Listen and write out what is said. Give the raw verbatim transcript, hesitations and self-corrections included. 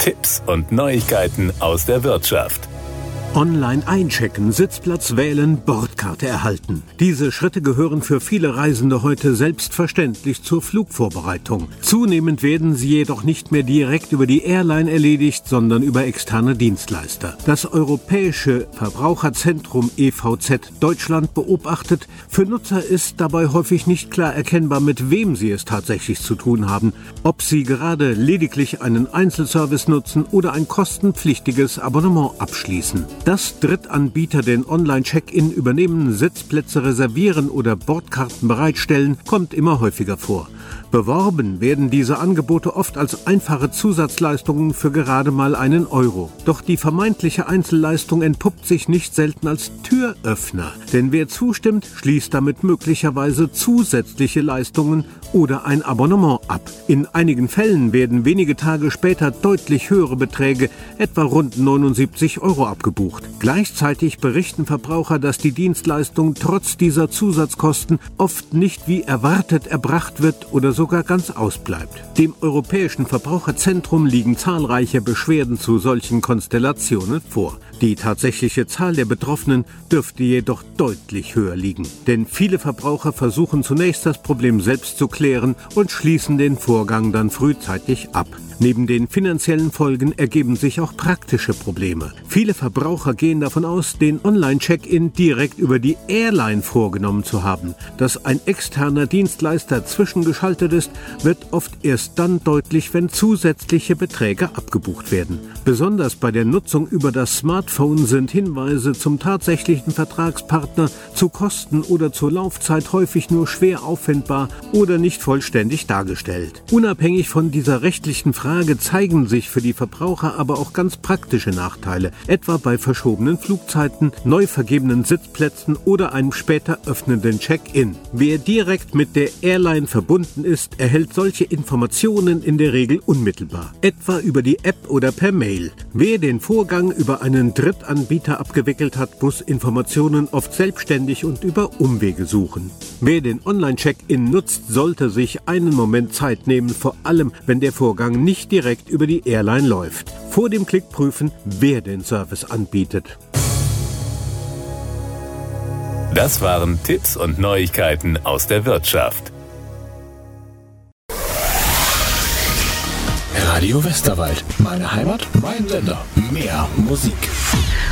Tipps und Neuigkeiten aus der Wirtschaft. Online einchecken, Sitzplatz wählen, Bordkarte erhalten. Diese Schritte gehören für viele Reisende heute selbstverständlich zur Flugvorbereitung. Zunehmend werden sie jedoch nicht mehr direkt über die Airline erledigt, sondern über externe Dienstleister. Das Europäische Verbraucherzentrum E V Z Deutschland beobachtet, für Nutzer ist dabei häufig nicht klar erkennbar, mit wem sie es tatsächlich zu tun haben, ob sie gerade lediglich einen Einzelservice nutzen oder ein kostenpflichtiges Abonnement abschließen. Dass Drittanbieter den Online-Check-In übernehmen, Sitzplätze reservieren oder Bordkarten bereitstellen, kommt immer häufiger vor. Beworben werden diese Angebote oft als einfache Zusatzleistungen für gerade mal einen Euro. Doch die vermeintliche Einzelleistung entpuppt sich nicht selten als Türöffner. Denn wer zustimmt, schließt damit möglicherweise zusätzliche Leistungen oder ein Abonnement ab. In einigen Fällen werden wenige Tage später deutlich höhere Beträge, etwa rund neunundsiebzig Euro, abgebucht. Gleichzeitig berichten Verbraucher, dass die Dienstleistung trotz dieser Zusatzkosten oft nicht wie erwartet erbracht wird oder sogar ganz ausbleibt. Dem Europäischen Verbraucherzentrum liegen zahlreiche Beschwerden zu solchen Konstellationen vor. Die tatsächliche Zahl der Betroffenen dürfte jedoch deutlich höher liegen. Denn viele Verbraucher versuchen zunächst das Problem selbst zu klären und schließen den Vorgang dann frühzeitig ab. Neben den finanziellen Folgen ergeben sich auch praktische Probleme. Viele Verbraucher gehen davon aus, den Online-Check-In direkt über die Airline vorgenommen zu haben. Dass ein externer Dienstleister zwischengeschaltet ist, wird oft erst dann deutlich, wenn zusätzliche Beträge abgebucht werden. Besonders bei der Nutzung über das Smartphone sind Hinweise zum tatsächlichen Vertragspartner, zu Kosten oder zur Laufzeit häufig nur schwer auffindbar oder nicht vollständig dargestellt. Unabhängig von dieser rechtlichen Frage zeigen sich für die Verbraucher aber auch ganz praktische Nachteile, etwa bei verschobenen Flugzeiten, neu vergebenen Sitzplätzen oder einem später öffnenden Check-In. Wer direkt mit der Airline verbunden ist, erhält solche Informationen in der Regel unmittelbar, etwa über die App oder per Mail. Wer den Vorgang über einen Drittanbieter abgewickelt hat, muss Informationen oft selbstständig und über Umwege suchen. Wer den Online-Check-In nutzt, sollte sich einen Moment Zeit nehmen, vor allem wenn der Vorgang nicht direkt über die Airline läuft. Vor dem Klick prüfen, wer den Service anbietet. Das waren Tipps und Neuigkeiten aus der Wirtschaft. Radio Westerwald. Meine Heimat, mein Sender. Mehr Musik.